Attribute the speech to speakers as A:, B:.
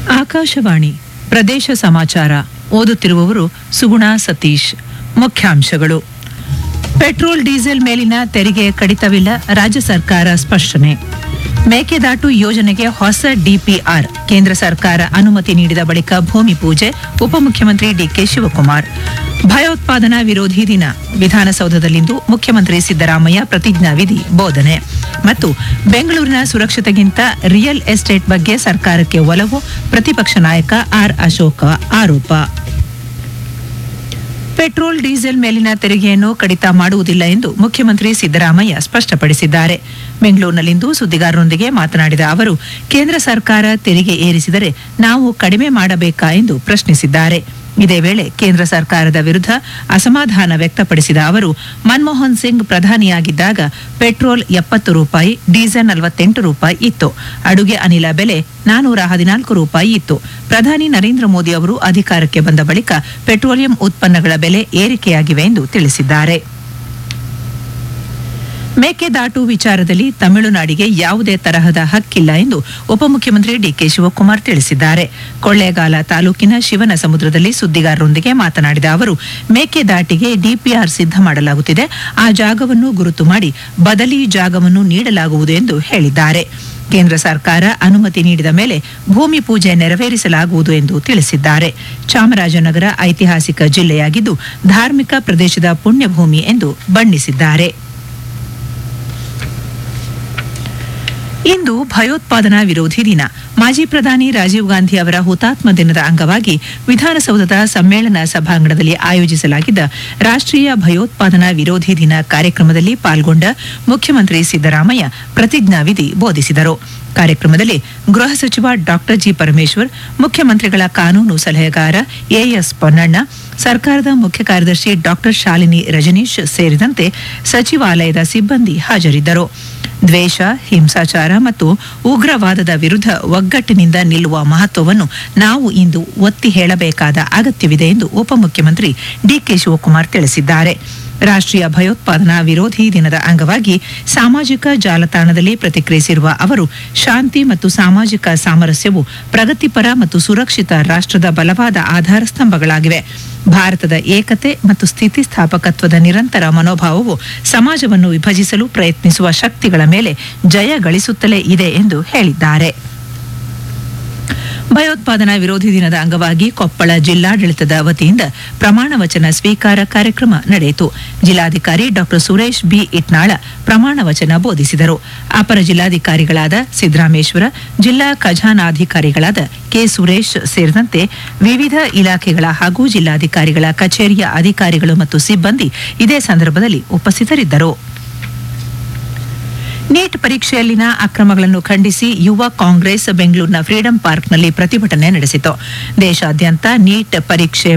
A: ಆಕಾಶವಾಣಿ ಪ್ರದೇಶ ಸಮಾಚಾರ ಓದುತ್ತಿರುವವರು ಸುಗುಣ ಸತೀಶ್. ಮುಖ್ಯಾಂಶಗಳು: ಪೆಟ್ರೋಲ್ ಡೀಸೆಲ್ ಮೇಲಿನ ತೆರಿಗೆ ಕಡಿತವಿಲ್ಲ, ರಾಜ್ಯ ಸರ್ಕಾರ ಸ್ಪಷ್ಟನೆ. ಮೇಕೆದಾಟು ಯೋಜನೆಗೆ ಹೊಸ ಡಿಪಿಆರ್, ಕೇಂದ್ರ ಸರ್ಕಾರ ಅನುಮತಿ ನೀಡಿದ ಬಳಿಕ ಭೂಮಿ ಪೂಜೆ, ಉಪಮುಖ್ಯಮಂತ್ರಿ ಡಿಕೆ ಶಿವಕುಮಾರ್. ಭಯೋತ್ಪಾದನಾ ವಿರೋಧಿ ದಿನ, ವಿಧಾನಸೌಧದಲ್ಲಿಂದು ಮುಖ್ಯಮಂತ್ರಿ ಸಿದ್ದರಾಮಯ್ಯ ಪ್ರತಿಜ್ಞಾವಿಧಿ ಬೋಧನೆ. ಮತ್ತು ಬೆಂಗಳೂರಿನ ಸುರಕ್ಷತೆಗಿಂತ ರಿಯಲ್ ಎಸ್ಟೇಟ್ ಬಗ್ಗೆ ಸರ್ಕಾರಕ್ಕೆ ಒಲವು, ಪ್ರತಿಪಕ್ಷ ನಾಯಕ ಆರ್ ಅಶೋಕ ಆರೋಪ. ಪೆಟ್ರೋಲ್ ಡೀಸೆಲ್ ಮೇಲಿನ ತೆರಿಗೆಯನ್ನು ಕಡಿತ ಮಾಡುವುದಿಲ್ಲ ಎಂದು ಮುಖ್ಯಮಂತ್ರಿ ಸಿದ್ದರಾಮಯ್ಯ ಸ್ಪಷ್ಟಪಡಿಸಿದ್ದಾರೆ. ಬೆಂಗಳೂರಿನಲ್ಲಿಂದು ಸುದ್ದಿಗಾರರೊಂದಿಗೆ ಮಾತನಾಡಿದ ಅವರು, ಕೇಂದ್ರ ಸರ್ಕಾರ ತೆರಿಗೆ ಏರಿಸಿದರೆ ನಾವು ಕಡಿಮೆ ಮಾಡಬೇಕಾ ಎಂದು ಪ್ರಶ್ನಿಸಿದ್ದಾರೆ. ಇದೇ ವೇಳೆ ಕೇಂದ್ರ ಸರ್ಕಾರದ ವಿರುದ್ಧ ಅಸಮಾಧಾನ ವ್ಯಕ್ತಪಡಿಸಿದ ಅವರು, ಮನಮೋಹನ್ ಸಿಂಗ್ ಪ್ರಧಾನಿಯಾಗಿದ್ದಾಗ ಪೆಟ್ರೋಲ್ 70 ರೂಪಾಯಿ, ಡೀಸೆಲ್ 48 ರೂಪಾಯಿ ಇತ್ತು. ಅಡುಗೆ ಅನಿಲ ಬೆಲೆ 414 ರೂಪಾಯಿ ಇತ್ತು. ಪ್ರಧಾನಿ ನರೇಂದ್ರ ಮೋದಿ ಅವರು ಅಧಿಕಾರಕ್ಕೆ ಬಂದ ಬಳಿಕ ಪೆಟ್ರೋಲಿಯಂ ಉತ್ಪನ್ನಗಳ ಬೆಲೆ ಏರಿಕೆಯಾಗಿವೆ ಎಂದು ತಿಳಿಸಿದ್ದಾರೆ. ಮೇಕೆದಾಟು ವಿಚಾರದಲ್ಲಿ ತಮಿಳುನಾಡಿಗೆ ಯಾವುದೇ ತರಹದ ಹಕ್ಕಿಲ್ಲ ಎಂದು ಉಪಮುಖ್ಯಮಂತ್ರಿ ಡಿಕೆ ಶಿವಕುಮಾರ್ ತಿಳಿಸಿದ್ದಾರೆ. ಕೊಳ್ಳೇಗಾಲ ತಾಲೂಕಿನ ಶಿವನ ಸಮುದ್ರದಲ್ಲಿ ಸುದ್ದಿಗಾರರೊಂದಿಗೆ ಮಾತನಾಡಿದ ಅವರು, ಮೇಕೆದಾಟಿಗೆ ಡಿಪಿಆರ್ ಸಿದ್ಧ ಮಾಡಲಾಗುತ್ತಿದೆ. ಆ ಜಾಗವನ್ನು ಗುರುತು ಮಾಡಿ ಬದಲಿ ಜಾಗವನ್ನು ನೀಡಲಾಗುವುದು ಎಂದು ಹೇಳಿದ್ದಾರೆ. ಕೇಂದ್ರ ಸರ್ಕಾರ ಅನುಮತಿ ನೀಡಿದ ಮೇಲೆ ಭೂಮಿ ಪೂಜೆ ನೆರವೇರಿಸಲಾಗುವುದು ಎಂದು ತಿಳಿಸಿದ್ದಾರೆ. ಚಾಮರಾಜನಗರ ಐತಿಹಾಸಿಕ ಜಿಲ್ಲೆಯಾಗಿದ್ದು ಧಾರ್ಮಿಕ ಪ್ರದೇಶದ ಪುಣ್ಯಭೂಮಿ ಎಂದು ಬಣ್ಣಿಸಿದ್ದಾರೆ. ಇಂದು ಭಯೋತ್ಪಾದನಾ ವಿರೋಧಿ ದಿನ. ಮಾಜಿ ಪ್ರಧಾನಿ ರಾಜೀವ್ ಗಾಂಧಿ ಅವರ ಹುತಾತ್ಮ ದಿನದ ಅಂಗವಾಗಿ ವಿಧಾನಸೌಧದ ಸಮ್ಮೇಳನ ಸಭಾಂಗಣದಲ್ಲಿ ಆಯೋಜಿಸಲಾಗಿದ್ದ ರಾಷ್ಟ್ರೀಯ ಭಯೋತ್ಪಾದನಾ ವಿರೋಧಿ ದಿನ ಕಾರ್ಯಕ್ರಮದಲ್ಲಿ ಪಾಲ್ಗೊಂಡ ಮುಖ್ಯಮಂತ್ರಿ ಸಿದ್ದರಾಮಯ್ಯ ಪ್ರತಿಜ್ಞಾವಿಧಿ ಬೋಧಿಸಿದರು. ಕಾರ್ಯಕ್ರಮದಲ್ಲಿ ಗೃಹ ಸಚಿವ ಡಾಕ್ಟರ್ ಜಿ ಪರಮೇಶ್ವರ್, ಮುಖ್ಯಮಂತ್ರಿಗಳ ಕಾನೂನು ಸಲಹೆಗಾರ ಎಎಸ್ ಪೊನ್ನಣ್ಣ, ಸರ್ಕಾರದ ಮುಖ್ಯ ಕಾರ್ಯದರ್ಶಿ ಡಾಕ್ಟರ್ ಶಾಲಿನಿ ರಜನೀಶ್ ಸೇರಿದಂತೆ ಸಚಿವಾಲಯದ ಸಿಬ್ಬಂದಿ ಹಾಜರಿದ್ದರು. ದ್ವೇಷ, ಹಿಂಸಾಚಾರ ಮತ್ತು ಉಗ್ರವಾದದ ವಿರುದ್ಧ ಒಗ್ಗಟ್ಟಿನಿಂದ ನಿಲ್ಲುವ ಮಹತ್ವವನ್ನು ನಾವು ಇಂದು ಒತ್ತಿ ಹೇಳಬೇಕಾದ ಅಗತ್ಯವಿದೆ ಎಂದು ಉಪಮುಖ್ಯಮಂತ್ರಿ ಡಿಕೆ ಶಿವಕುಮಾರ್ ತಿಳಿಸಿದ್ದಾರೆ. ರಾಷ್ಟ್ರೀಯ ಭಯೋತ್ಪಾದನಾ ವಿರೋಧಿ ದಿನದ ಅಂಗವಾಗಿ ಸಾಮಾಜಿಕ ಜಾಲತಾಣದಲ್ಲಿ ಪ್ರತಿಕ್ರಿಯಿಸಿರುವ ಅವರು, ಶಾಂತಿ ಮತ್ತು ಸಾಮಾಜಿಕ ಸಾಮರಸ್ಯವು ಪ್ರಗತಿಪರ ಮತ್ತು ಸುರಕ್ಷಿತ ರಾಷ್ಟ್ರದ ಬಲವಾದ ಆಧಾರ ಸ್ತಂಭಗಳಾಗಿವೆ. ಭಾರತದ ಏಕತೆ ಮತ್ತು ಸ್ಥಿತಿಸ್ಥಾಪಕತ್ವದ ನಿರಂತರ ಮನೋಭಾವವು ಸಮಾಜವನ್ನು ವಿಭಜಿಸಲು ಪ್ರಯತ್ನಿಸುವ ಶಕ್ತಿಗಳ ಮೇಲೆ ಜಯ ಗಳಿಸುತ್ತಲೇ ಇದೆ ಎಂದು ಹೇಳಿದ್ದಾರೆ. ಭಯೋತ್ಪಾದನಾ ವಿರೋಧಿ ದಿನದ ಅಂಗವಾಗಿ ಕೊಪ್ಪಳ ಜಿಲ್ಲಾಡಳಿತದ ವತಿಯಿಂದ ಪ್ರಮಾಣ ವಚನ ಸ್ವೀಕಾರ ಕಾರ್ಯಕ್ರಮ ನಡೆಯಿತು. ಜಿಲ್ಲಾಧಿಕಾರಿ ಡಾಕ್ಟರ್ ಸುರೇಶ್ ಬಿ ಇಟ್ನಾಳ ಪ್ರಮಾಣ ವಚನ ಬೋಧಿಸಿದರು. ಅಪರ ಜಿಲ್ಲಾಧಿಕಾರಿಗಳಾದ ಸಿದ್ದರಾಮೇಶ್ವರ, ಜಿಲ್ಲಾ ಖಜಾನಾಧಿಕಾರಿಗಳಾದ ಕೆ ಸುರೇಶ್ ಸೇರಿದಂತೆ ವಿವಿಧ ಇಲಾಖೆಗಳ ಹಾಗೂ ಜಿಲ್ಲಾಧಿಕಾರಿಗಳ ಕಚೇರಿಯ ಅಧಿಕಾರಿಗಳು ಮತ್ತು ಸಿಬ್ಬಂದಿ ಇದೇ ಸಂದರ್ಭದಲ್ಲಿ ಉಪಸ್ಥಿತರಿದ್ದರು. ನೀಟ್ ಪರೀಕ್ಷೆಯಲ್ಲಿನ ಅಕ್ರಮಗಳನ್ನು ಖಂಡಿಸಿ ಯುವ ಕಾಂಗ್ರೆಸ್ ಬೆಂಗಳೂರಿನ ಫ್ರೀಡಂ ಪಾರ್ಕ್ನಲ್ಲಿ ಪ್ರತಿಭಟನೆ ನಡೆಸಿತು. ದೇಶಾದ್ಯಂತ ನೀಟ್ ಪರೀಕ್ಷೆ